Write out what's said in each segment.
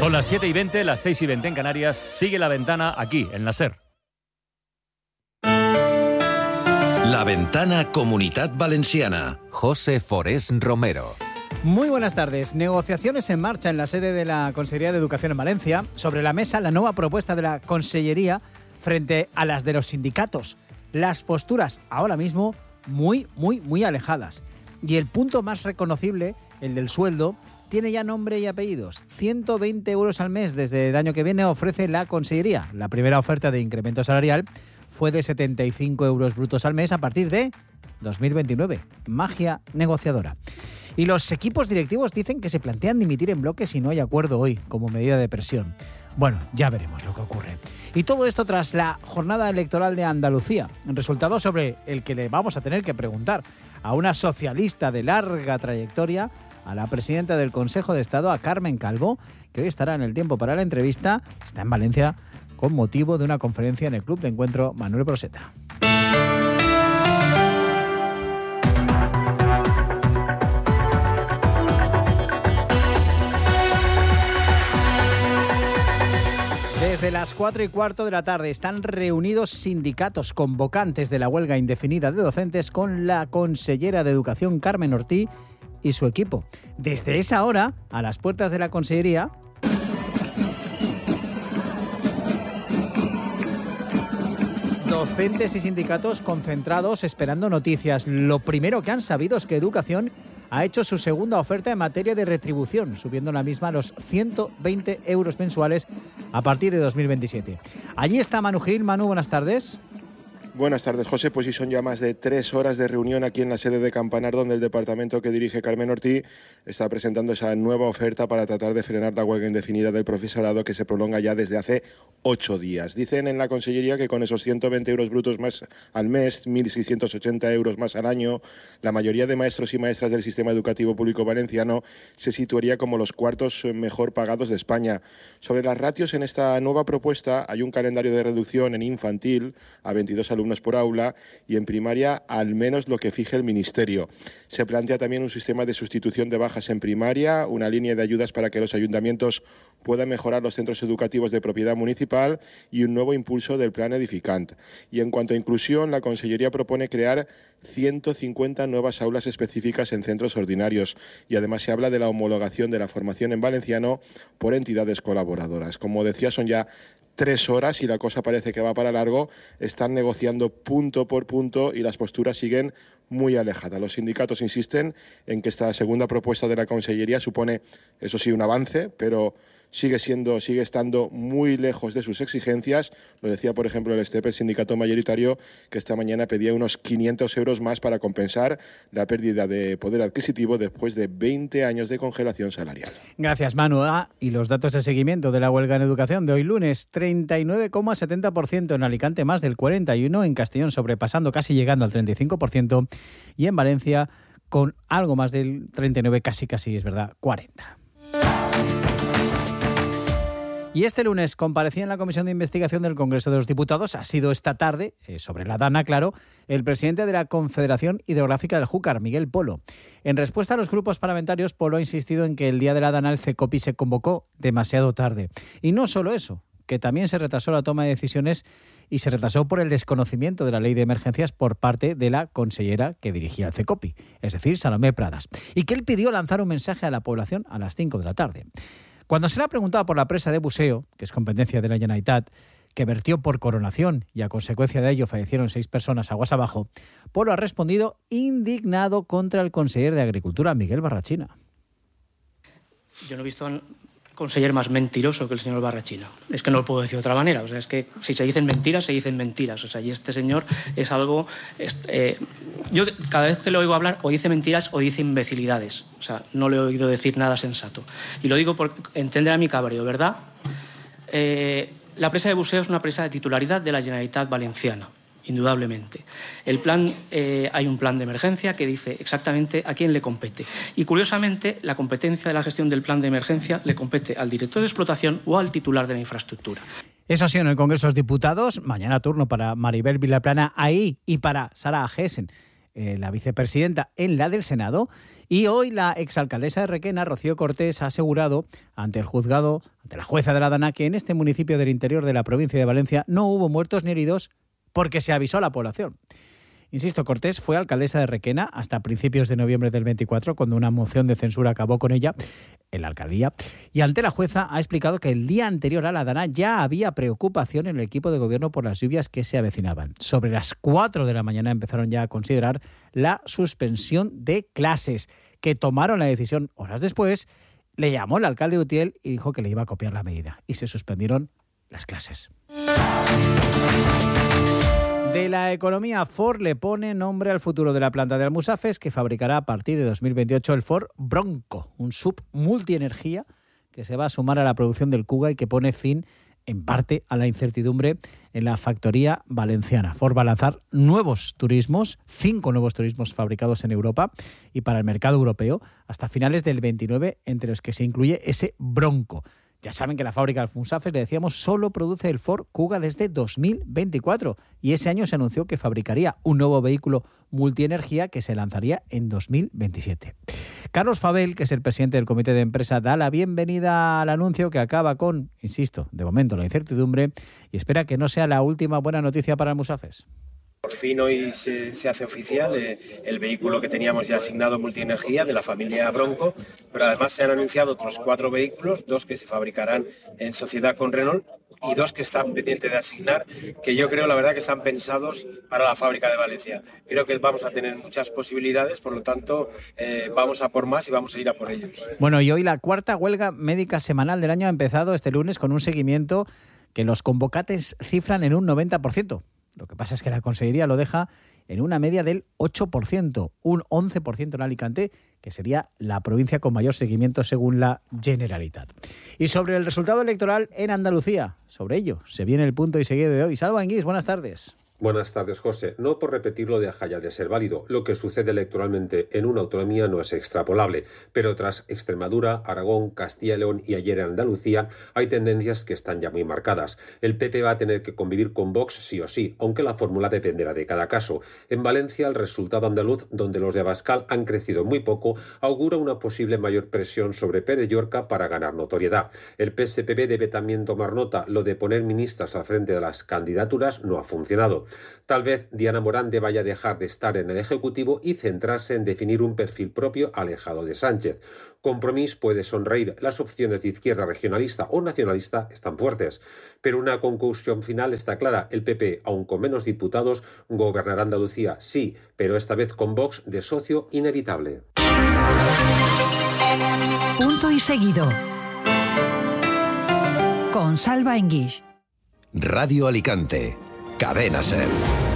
Son las 7:20, las 6:20 en Canarias. Sigue La Ventana aquí, en la SER. La Ventana Comunitat Valenciana. José Forés Romero. Muy buenas tardes. Negociaciones en marcha en la sede de la Consellería de Educación en Valencia. Sobre la mesa, la nueva propuesta de la Consellería frente a las de los sindicatos. Las posturas ahora mismo muy alejadas. Y el punto más reconocible, el del sueldo, tiene ya nombre y apellidos. 120 euros al mes desde el año que viene ofrece la Consellería. La primera oferta de incremento salarial fue de 75 euros brutos al mes a partir de 2029. Magia negociadora. Y los equipos directivos dicen que se plantean dimitir en bloque si no hay acuerdo hoy, como medida de presión. Bueno, ya veremos lo que ocurre. Y todo esto tras la jornada electoral de Andalucía, un resultado sobre el que le vamos a tener que preguntar a una socialista de larga trayectoria, a la presidenta del Consejo de Estado, a Carmen Calvo, que hoy estará en el tiempo para la entrevista. Está en Valencia con motivo de una conferencia en el Club de Encuentro Manuel Broseta. Desde las 4:15 de la tarde están reunidos sindicatos convocantes de la huelga indefinida de docentes con la consellera de Educación, Carmen Ortí, y su equipo. Desde esa hora, a las puertas de la Consellería, docentes y sindicatos concentrados esperando noticias. Lo primero que han sabido es que Educación ha hecho su segunda oferta en materia de retribución, subiendo la misma a los 120 euros mensuales a partir de 2027. Allí está Manu Gil. Manu, buenas tardes. Buenas tardes, José. Pues sí, son ya más de 3 horas de reunión aquí en la sede de Campanar, donde el departamento que dirige Carmen Ortí está presentando esa nueva oferta para tratar de frenar la huelga indefinida del profesorado que se prolonga ya desde hace 8 días. Dicen en la Consellería que con esos 120 euros brutos más al mes, 1.680 euros más al año, la mayoría de maestros y maestras del sistema educativo público valenciano se situaría como los cuartos mejor pagados de España. Sobre las ratios, en esta nueva propuesta hay un calendario de reducción en infantil a 22 alumnos por aula y en primaria al menos lo que fije el Ministerio. Se plantea también un sistema de sustitución de bajas en primaria, una línea de ayudas para que los ayuntamientos puedan mejorar los centros educativos de propiedad municipal y un nuevo impulso del plan Edificant. Y en cuanto a inclusión, la Consellería propone crear 150 nuevas aulas específicas en centros ordinarios y además se habla de la homologación de la formación en valenciano por entidades colaboradoras. Como decía, son ya 3 horas y la cosa parece que va para largo. Están negociando punto por punto y las posturas siguen muy alejadas. Los sindicatos insisten en que esta segunda propuesta de la Consellería supone, eso sí, un avance, pero sigue estando muy lejos de sus exigencias. Lo decía, por ejemplo, el STEP, el sindicato mayoritario, que esta mañana pedía unos 500 euros más para compensar la pérdida de poder adquisitivo después de 20 años de congelación salarial. Gracias, Manu. Y los datos de seguimiento de la huelga en educación de hoy lunes: 39,70% en Alicante, más del 41%, en Castellón sobrepasando, casi llegando al 35%, y en Valencia con algo más del 39%, casi, es verdad, 40%. Y este lunes comparecía en la Comisión de Investigación del Congreso de los Diputados, ha sido esta tarde, sobre la Dana, claro, el presidente de la Confederación Hidrográfica del Júcar, Miguel Polo. En respuesta a los grupos parlamentarios, Polo ha insistido en que el día de la Dana el CECOPI se convocó demasiado tarde. Y no solo eso, que también se retrasó la toma de decisiones y se retrasó por el desconocimiento de la ley de emergencias por parte de la consellera que dirigía el CECOPI, es decir, Salomé Pradas, y que él pidió lanzar un mensaje a la población a las 5 de la tarde. Cuando se le ha preguntado por la presa de Buseo, que es competencia de la Generalitat, que vertió por coronación y a consecuencia de ello fallecieron 6 personas aguas abajo, Polo ha respondido indignado contra el consejero de Agricultura, Miguel Barrachina. Yo no he visto al conseller más mentiroso que el señor Barrachina. Es que no lo puedo decir de otra manera. O sea, es que si se dicen mentiras, se dicen mentiras. O sea, y este señor es algo... yo cada vez que le oigo hablar, o dice mentiras o dice imbecilidades. O sea, no le he oído decir nada sensato. Y lo digo por entender a mi cabreo, ¿verdad? La presa de Buseo es una presa de titularidad de la Generalitat Valenciana, indudablemente. El plan, hay un plan de emergencia que dice exactamente a quién le compete. Y curiosamente, la competencia de la gestión del plan de emergencia le compete al director de explotación o al titular de la infraestructura. Eso ha sido en el Congreso de los Diputados. Mañana turno para Maribel Vilaplana ahí y para Sara Agesen la vicepresidenta en la del Senado, y hoy la exalcaldesa de Requena, Rocío Cortés, ha asegurado ante el juzgado, ante la jueza de la Dana, que en este municipio del interior de la provincia de Valencia no hubo muertos ni heridos porque se avisó a la población. Insisto, Cortés fue alcaldesa de Requena hasta principios de noviembre del 24, cuando una moción de censura acabó con ella en la alcaldía. Y ante la jueza ha explicado que el día anterior a la Dana ya había preocupación en el equipo de gobierno por las lluvias que se avecinaban. Sobre las 4 de la mañana empezaron ya a considerar la suspensión de clases, que tomaron la decisión horas después. Le llamó el alcalde Utiel y dijo que le iba a copiar la medida. Y se suspendieron las clases. De la economía, Ford le pone nombre al futuro de la planta de Almusafes, que fabricará a partir de 2028 el Ford Bronco, un sub multienergía que se va a sumar a la producción del Kuga y que pone fin, en parte, a la incertidumbre en la factoría valenciana. Ford va a lanzar nuevos turismos, 5 nuevos turismos fabricados en Europa y para el mercado europeo, hasta finales del 29, entre los que se incluye ese Bronco. Ya saben que la fábrica de Almusafes, le decíamos, solo produce el Ford Kuga desde 2024 y ese año se anunció que fabricaría un nuevo vehículo multienergía que se lanzaría en 2027. Carlos Fabel, que es el presidente del comité de empresa, da la bienvenida al anuncio que acaba con, insisto, de momento la incertidumbre, y espera que no sea la última buena noticia para Almusafes. Por fin hoy se hace oficial el vehículo que teníamos ya asignado multienergía de la familia Bronco, pero además se han anunciado otros 4 vehículos, 2 que se fabricarán en sociedad con Renault y 2 que están pendientes de asignar, que yo creo la verdad que están pensados para la fábrica de Valencia. Creo que vamos a tener muchas posibilidades, por lo tanto vamos a por más y vamos a ir a por ellos. Bueno, y hoy la 4ª huelga médica semanal del año ha empezado este lunes con un seguimiento que los convocantes cifran en un 90%. Lo que pasa es que la Consellería lo deja en una media del 8%, un 11% en Alicante, que sería la provincia con mayor seguimiento según la Generalitat. Y sobre el resultado electoral en Andalucía, sobre ello se viene el punto y seguido de hoy. Salva Enguís, buenas tardes. Buenas tardes, José. No por repetirlo deja ya de ser válido. Lo que sucede electoralmente en una autonomía no es extrapolable, pero tras Extremadura, Aragón, Castilla y León y ayer en Andalucía hay tendencias que están ya muy marcadas. El PP va a tener que convivir con Vox sí o sí, aunque la fórmula dependerá de cada caso. En Valencia, el resultado andaluz, donde los de Abascal han crecido muy poco, augura una posible mayor presión sobre Pérez Llorca para ganar notoriedad. El PSPB debe también tomar nota. Lo de poner ministras al frente de las candidaturas no ha funcionado. Tal vez Diana Morante vaya a dejar de estar en el Ejecutivo y centrarse en definir un perfil propio alejado de Sánchez. Compromís puede sonreír. Las opciones de izquierda regionalista o nacionalista están fuertes. Pero una conclusión final está clara. El PP, aun con menos diputados, gobernará Andalucía, sí, pero esta vez con Vox de socio inevitable. Punto y seguido. Con Salva Enguix. Radio Alicante. Cadena SER.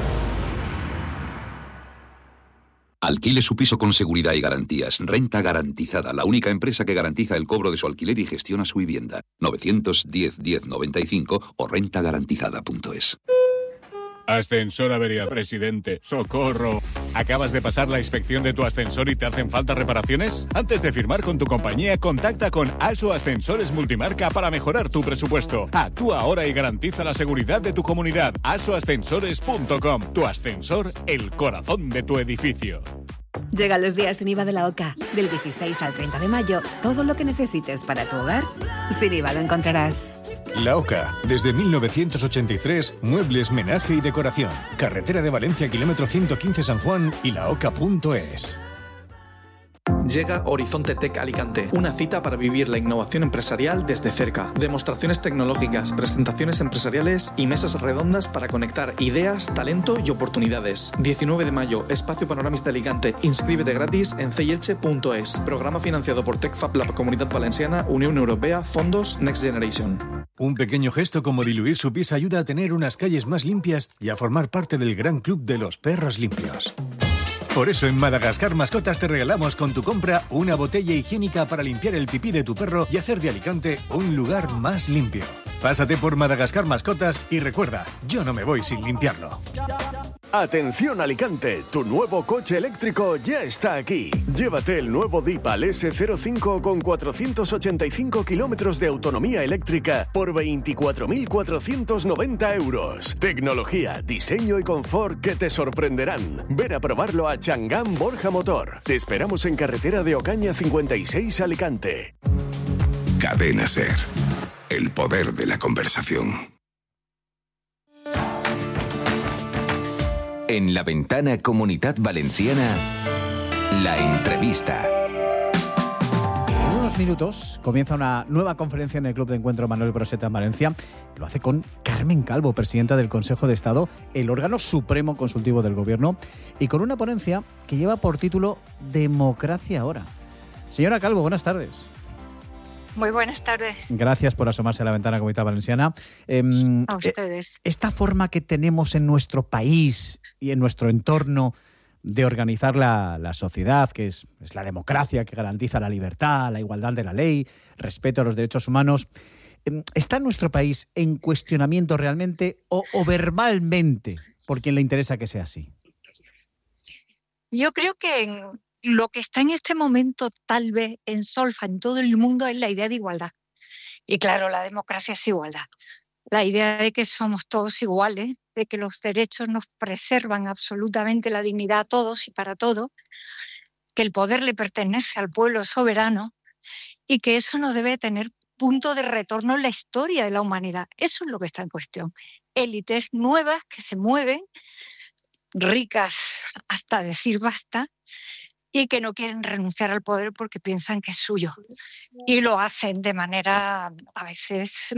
Alquile su piso con seguridad y garantías. Renta Garantizada, la única empresa que garantiza el cobro de su alquiler y gestiona su vivienda. 910-1095 o rentagarantizada.es. Ascensor avería, presidente. ¡Socorro! ¿Acabas de pasar la inspección de tu ascensor y te hacen falta reparaciones? Antes de firmar con tu compañía, contacta con ASO Ascensores Multimarca para mejorar tu presupuesto. Actúa ahora y garantiza la seguridad de tu comunidad. asoascensores.com. Tu ascensor, el corazón de tu edificio. Llegan los días sin IVA de la OCA. Del 16 al 30 de mayo, todo lo que necesites para tu hogar, sin IVA lo encontrarás. La OCA, desde 1983, muebles, menaje y decoración. Carretera de Valencia, kilómetro 115 San Juan y laoca.es. Llega Horizonte Tech Alicante, una cita para vivir la innovación empresarial desde cerca. Demostraciones tecnológicas, presentaciones empresariales y mesas redondas para conectar ideas, talento y oportunidades. 19 de mayo, Espacio Panoramis de Alicante. Inscríbete gratis en ceyelche.es. Programa financiado por TechFab, la Comunidad Valenciana, Unión Europea, Fondos Next Generation. Un pequeño gesto como diluir su pis ayuda a tener unas calles más limpias y a formar parte del gran club de los perros limpios. Por eso en Madagascar Mascotas te regalamos con tu compra una botella higiénica para limpiar el pipí de tu perro y hacer de Alicante un lugar más limpio. Pásate por Madagascar Mascotas y recuerda, yo no me voy sin limpiarlo. Atención Alicante, tu nuevo coche eléctrico ya está aquí. Llévate el nuevo Deepal S05 con 485 kilómetros de autonomía eléctrica por 24.490 euros. Tecnología, diseño y confort que te sorprenderán. Ven a probarlo a Changán Borja Motor. Te esperamos en carretera de Ocaña 56 Alicante. Cadena SER. El poder de la conversación. En La Ventana Comunitat Valenciana, la entrevista. En unos minutos comienza una nueva conferencia en el Club de Encuentro Manuel Broseta en Valencia. Lo hace con Carmen Calvo, presidenta del Consejo de Estado, el órgano supremo consultivo del Gobierno, y con una ponencia que lleva por título Democracia ahora. Señora Calvo, buenas tardes. Muy buenas tardes. Gracias por asomarse a La Ventana Comunitat Valenciana. A ustedes. Esta forma que tenemos en nuestro país y en nuestro entorno de organizar la sociedad, que es la democracia, que garantiza la libertad, la igualdad de la ley, respeto a los derechos humanos, ¿está en nuestro país en cuestionamiento realmente o verbalmente por quien le interesa que sea así? Yo creo que lo que está en este momento tal vez en solfa en todo el mundo es la idea de igualdad. Y claro, la democracia es igualdad. La idea de que somos todos iguales, de que los derechos nos preservan absolutamente la dignidad a todos y para todos, que el poder le pertenece al pueblo soberano y que eso no debe tener punto de retorno en la historia de la humanidad. Eso es lo que está en cuestión. Élites nuevas que se mueven, ricas hasta decir basta, y que no quieren renunciar al poder porque piensan que es suyo. Y lo hacen de manera a veces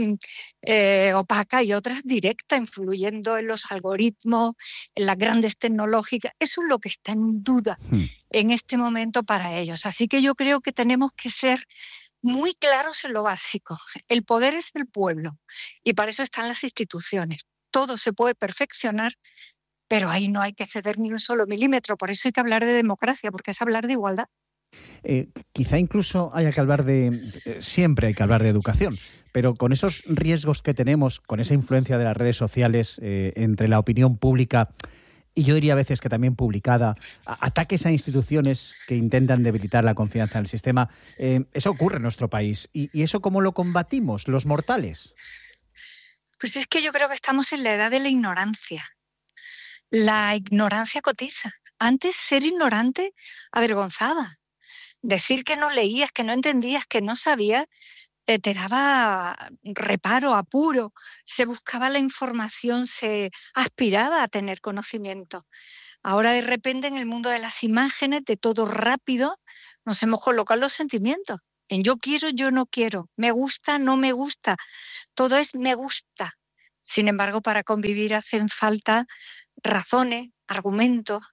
opaca y otras directa, influyendo en los algoritmos, en las grandes tecnológicas. Eso es lo que está en duda en este momento para ellos. Así que yo creo que tenemos que ser muy claros en lo básico. El poder es del pueblo y para eso están las instituciones. Todo se puede perfeccionar, pero ahí no hay que ceder ni un solo milímetro. Por eso hay que hablar de democracia, porque es hablar de igualdad. Quizá incluso haya que hablar siempre hay que hablar de educación, pero con esos riesgos que tenemos, con esa influencia de las redes sociales entre la opinión pública y yo diría a veces que también publicada, ataques a instituciones que intentan debilitar la confianza en el sistema, eso ocurre en nuestro país. ¿Y eso cómo lo combatimos, los mortales? Pues es que yo creo que estamos en la edad de la ignorancia. La ignorancia cotiza. Antes ser ignorante avergonzaba. Decir que no leías, que no entendías, que no sabías, te daba reparo, apuro. Se buscaba la información, se aspiraba a tener conocimiento. Ahora de repente en el mundo de las imágenes, de todo rápido, nos hemos colocado los sentimientos. En yo quiero, yo no quiero. Me gusta, no me gusta. Todo es me gusta. Sin embargo, para convivir hacen falta razones, argumentos,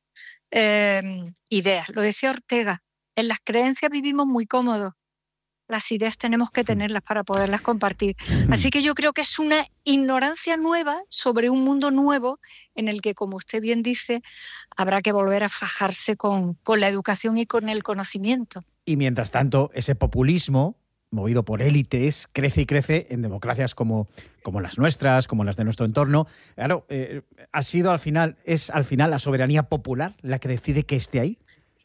ideas. Lo decía Ortega, en las creencias vivimos muy cómodos. Las ideas tenemos que tenerlas para poderlas compartir. Así que yo creo que es una ignorancia nueva sobre un mundo nuevo en el que, como usted bien dice, habrá que volver a fajarse con la educación y con el conocimiento. Y mientras tanto, ese populismo movido por élites, crece y crece en democracias como las nuestras, como las de nuestro entorno. Claro, ¿es al final la soberanía popular la que decide que esté ahí?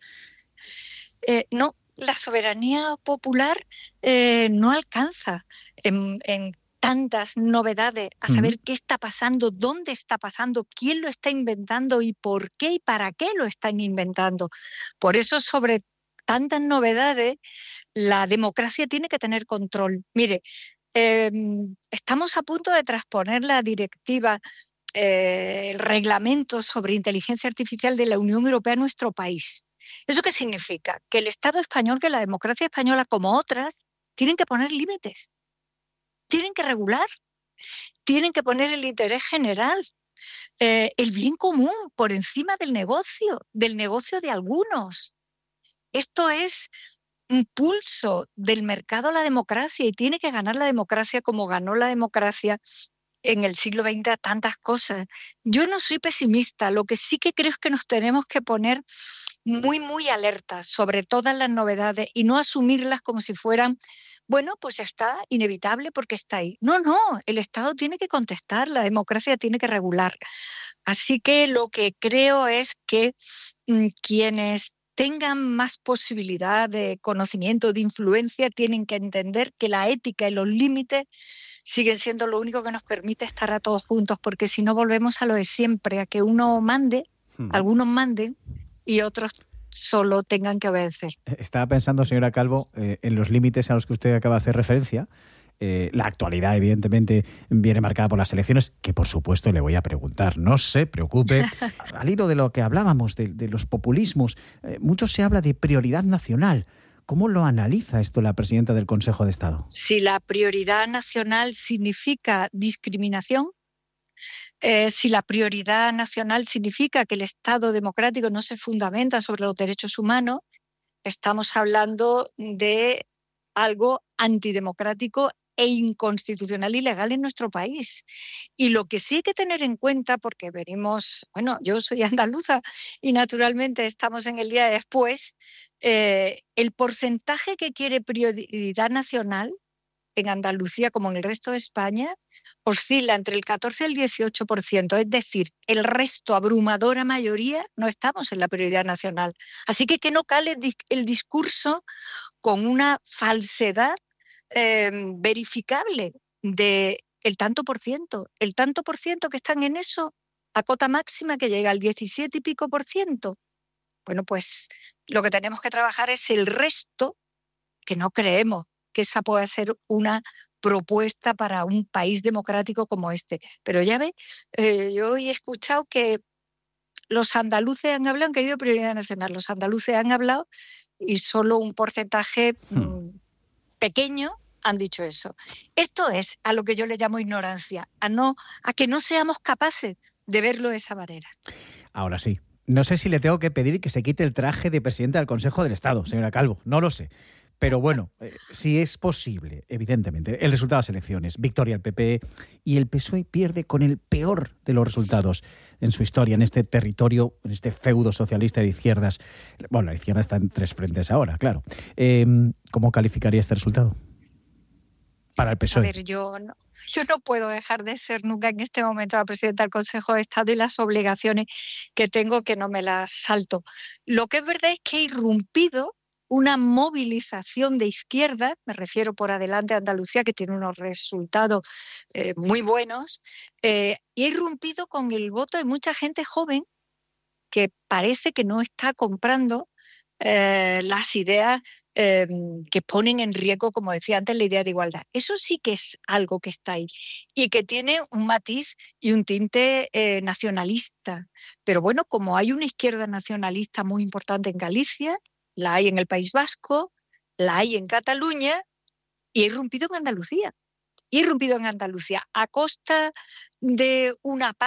No, la soberanía popular no alcanza en tantas novedades a saber qué está pasando, dónde está pasando, quién lo está inventando y por qué y para qué lo están inventando. Por eso, sobre tantas novedades, la democracia tiene que tener control. Mire, estamos a punto de transponer la directiva, el reglamento sobre inteligencia artificial de la Unión Europea a nuestro país. ¿Eso qué significa? Que el Estado español, que la democracia española, como otras, tienen que poner límites, tienen que regular, tienen que poner el interés general, el bien común por encima del negocio de algunos. Esto es un pulso del mercado a la democracia y tiene que ganar la democracia como ganó la democracia en el siglo XX a tantas cosas. Yo no soy pesimista, lo que sí que creo es que nos tenemos que poner muy, muy alertas sobre todas las novedades y no asumirlas como si fueran bueno, pues está inevitable porque está ahí. No, el Estado tiene que contestar, la democracia tiene que regular. Así que lo que creo es que quienes tengan más posibilidad de conocimiento, de influencia, tienen que entender que la ética y los límites siguen siendo lo único que nos permite estar a todos juntos, porque si no volvemos a lo de siempre, a que uno mande, algunos manden y otros solo tengan que obedecer. Estaba pensando, señora Calvo, en los límites a los que usted acaba de hacer referencia. La actualidad, evidentemente, viene marcada por las elecciones, que por supuesto le voy a preguntar. No se preocupe. Al hilo de lo que hablábamos, de los populismos, mucho se habla de prioridad nacional. ¿Cómo lo analiza esto la presidenta del Consejo de Estado? Si la prioridad nacional significa discriminación, si la prioridad nacional significa que el Estado democrático no se fundamenta sobre los derechos humanos, estamos hablando de algo antidemocrático e inconstitucional y ilegal en nuestro país. Y lo que sí hay que tener en cuenta, porque venimos, bueno, yo soy andaluza y naturalmente estamos en el día después, el porcentaje que quiere prioridad nacional en Andalucía, como en el resto de España, oscila entre el 14 y el 18%. Es decir, el resto, abrumadora mayoría, no estamos en la prioridad nacional. Así que no cale el discurso con una falsedad verificable de el tanto por ciento. El tanto por ciento que están en eso, a cota máxima que llega al 17 y pico por ciento. Bueno, pues lo que tenemos que trabajar es el resto, que no creemos que esa pueda ser una propuesta para un país democrático como este. Pero ya ve, yo hoy he escuchado que los andaluces han hablado, han querido prioridad nacional, los andaluces han hablado y solo un porcentaje pequeño han dicho eso. Esto es a lo que yo le llamo ignorancia, a que no seamos capaces de verlo de esa manera. Ahora sí. No sé si le tengo que pedir que se quite el traje de presidenta del Consejo del Estado, señora Calvo, no lo sé. Pero bueno, si es posible, evidentemente, el resultado de las elecciones, victoria del PP y el PSOE pierde con el peor de los resultados en su historia, en este territorio, en este feudo socialista de izquierdas. Bueno, la izquierda está en 3 frentes ahora, claro. ¿Cómo calificaría este resultado para el PSOE? A ver, yo no puedo dejar de ser nunca en este momento la presidenta del Consejo de Estado y las obligaciones que tengo que no me las salto. Lo que es verdad es que ha irrumpido una movilización de izquierda, me refiero por adelante a Andalucía, que tiene unos resultados muy buenos, y ha irrumpido con el voto de mucha gente joven que parece que no está comprando las ideas que ponen en riesgo, como decía antes, la idea de igualdad. Eso sí que es algo que está ahí y que tiene un matiz y un tinte nacionalista. Pero bueno, como hay una izquierda nacionalista muy importante en Galicia, la hay en el País Vasco, la hay en Cataluña y ha irrumpido en Andalucía. Y ha irrumpido en Andalucía a costa de una parte